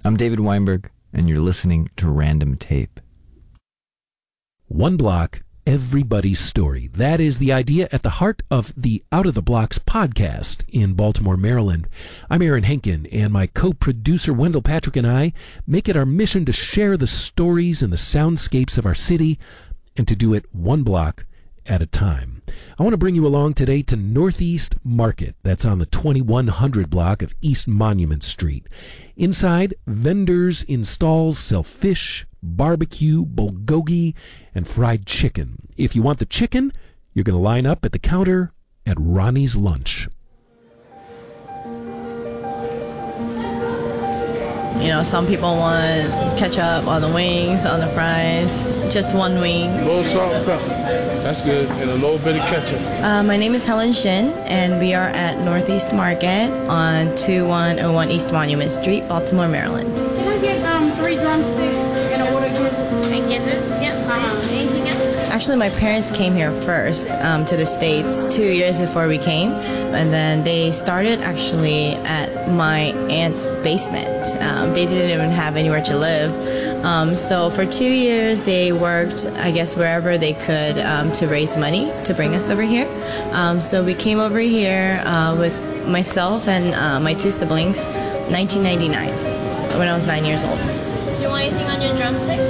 I'm David Weinberg, and you're listening to Random Tape. One block, everybody's story. That is the idea at the heart of the Out of the Blocks podcast in Baltimore, Maryland. I'm Aaron Henkin, and my co-producer Wendell Patrick and I make it our mission to share the stories and the soundscapes of our city, and to do it one block at a time. I want to bring you along today to Northeast Market. That's on the 2100 block of East Monument Street. Inside, vendors in stalls sell fish, barbecue, bulgogi, and fried chicken. If you want the chicken, you're going to line up at the counter at Ronnie's Lunch. You know, some people want ketchup on the wings, on the fries, just one wing. Little salt and pepper. That's good. And a little bit of ketchup. My name is Helen Shin, and we are at Northeast Market on 2101 East Monument Street, Baltimore, Maryland. Can I get 3 drumsticks and a water gizzard? And gizzards? Yep. Anything else? Actually, my parents came here first to the States 2 years before we came. And then they started actually at my aunt's basement. They didn't even have anywhere to live. So for 2 years, they worked, I guess, wherever they could to raise money to bring us over here. So we came over here with myself and my 2 siblings, 1999, when I was 9 years old. Do you want anything on your drumsticks?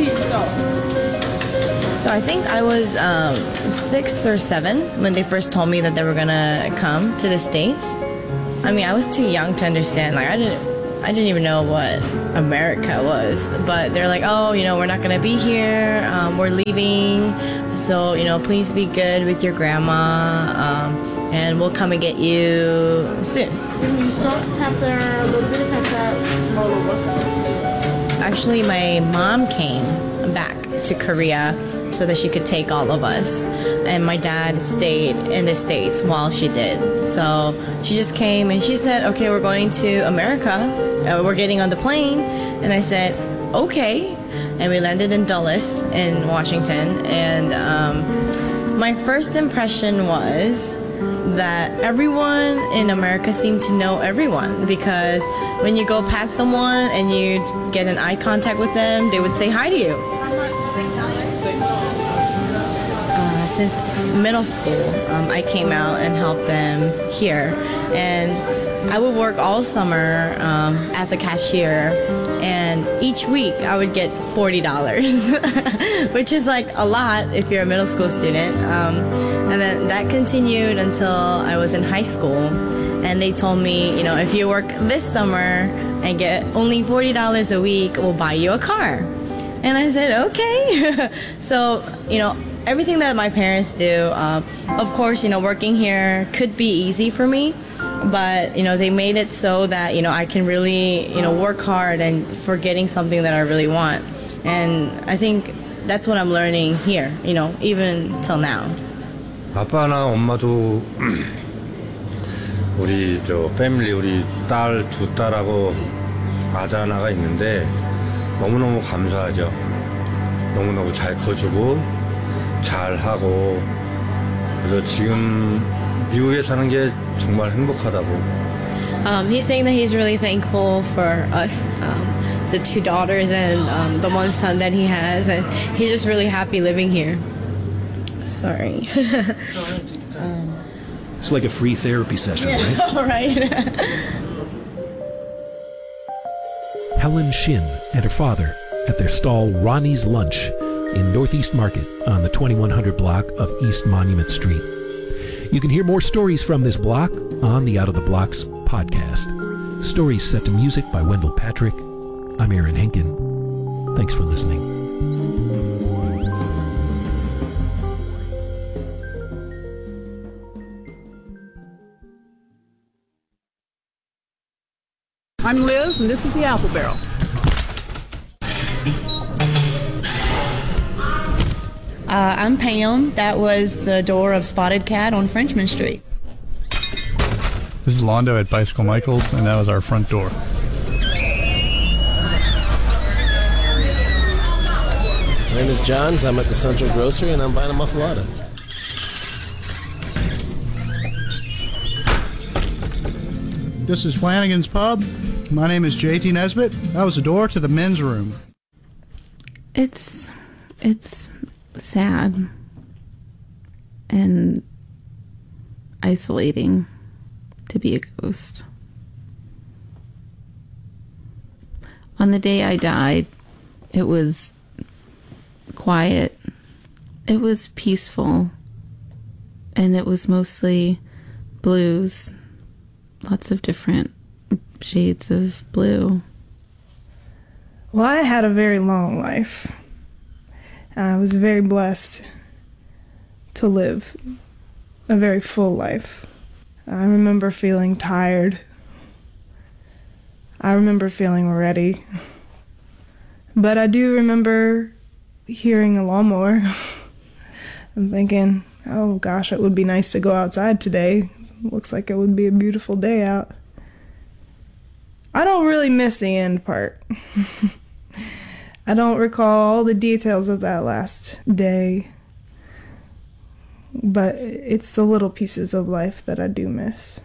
So I think I was 6 or 7 when they first told me that they were gonna come to the States. I mean, I was too young to understand. Like, I didn't even know what America was. But they're like, oh, you know, we're not gonna be here. We're leaving. So, you know, please be good with your grandma. And we'll come and get you soon. Actually, my mom came back to Korea so that she could take all of us, and my dad stayed in the States while she did. So she just came and she said, okay, we're going to America, we're getting on the plane. And I said, okay. And we landed in Dulles in Washington, and my first impression was that everyone in America seemed to know everyone, because when you go past someone and you get an eye contact with them, they would say hi to you. Since middle school, I came out and helped them here, and I would work all summer as a cashier, and each week I would get $40, which is like a lot if you're a middle school student. And then that continued until I was in high school, and they told me, you know, if you work this summer and get only $40 a week, we'll buy you a car. And I said, okay. So, you know, everything that my parents do, of course, you know, working here could be easy for me, but, you know, they made it so that, you know, I can really, you know, work hard and for getting something that I really want. And I think that's what I'm learning here, you know, even till now. 아빠나 엄마도 우리 패밀리, 우리 딸 2딸하고 아들 하나가 있는데 너무너무 감사하죠. 너무너무 잘 커주고 잘하고, 그래서 지금 미국에 사는 게 정말 행복하다고. He's saying that he's really thankful for us, the 2 daughters and the 1 son that he has, and he's just really happy living here. Sorry. It's like a free therapy session, right? All right. Helen Shin and her father at their stall Ronnie's Lunch in Northeast Market on the 2100 block of East Monument Street. You can hear more stories from this block on the Out of the Blocks podcast. Stories set to music by Wendell Patrick. I'm Aaron Henkin. Thanks for listening. I'm Liz, and this is the Apple Barrel. I'm Pam. That was the door of Spotted Cat on Frenchman Street. This is Londo at Bicycle Michaels, and that was our front door. My name is John. I'm at the Central Grocery, and I'm buying a muffalata. This is Flanagan's Pub. My name is JT Nesbitt. That was the door to the men's room. It's sad and isolating to be a ghost. On the day I died, it was quiet. It was peaceful. And it was mostly blues. Lots of different shades of blue. Well, I had a very long life. I was very blessed to live a very full life. I remember feeling tired. I remember feeling ready. But I do remember hearing a lawnmower and thinking, oh gosh, it would be nice to go outside today. Looks like it would be a beautiful day out. I don't really miss the end part. I don't recall all the details of that last day, but it's the little pieces of life that I do miss.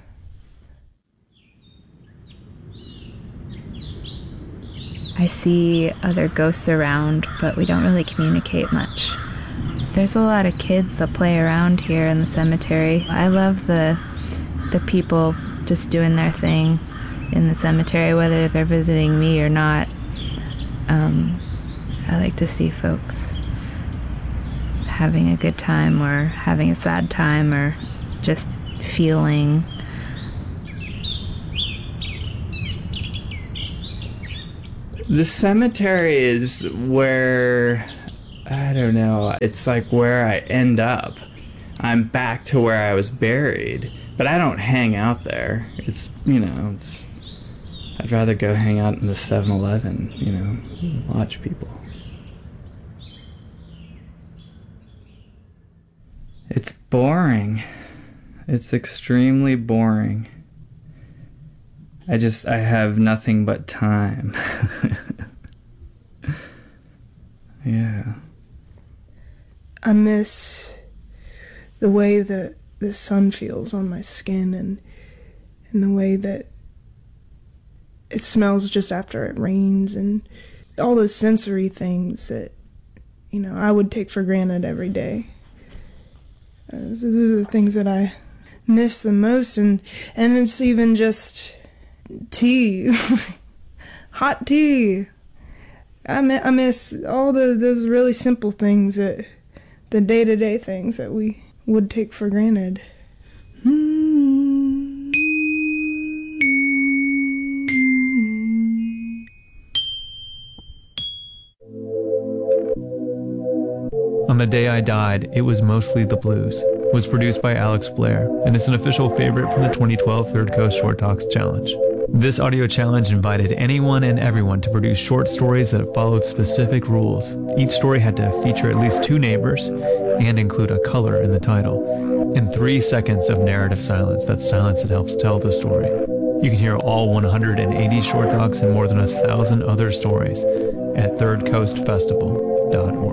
I see other ghosts around, but we don't really communicate much. There's a lot of kids that play around here in the cemetery. I love the people just doing their thing in the cemetery, whether they're visiting me or not. I like to see folks having a good time or having a sad time or just feeling. The cemetery is where, I don't know, it's like where I end up. I'm back to where I was buried, but I don't hang out there. It's, I'd rather go hang out in the 7-Eleven, watch people. It's boring. It's extremely boring. I have nothing but time. Yeah. I miss the way that the sun feels on my skin and the way that it smells just after it rains and all those sensory things that, I would take for granted every day. Those are the things that I miss the most, and it's even just tea, hot tea. I miss all those really simple things, the day-to-day things that we would take for granted. On the Day I Died, It Was Mostly the Blues was produced by Alex Blair, and it's an official favorite from the 2012 Third Coast Short Talks Challenge. This audio challenge invited anyone and everyone to produce short stories that followed specific rules. Each story had to feature at least 2 neighbors and include a color in the title, and 3 seconds of narrative silence. That's silence that helps tell the story. You can hear all 180 short talks and more than 1,000 other stories at thirdcoastfestival.org.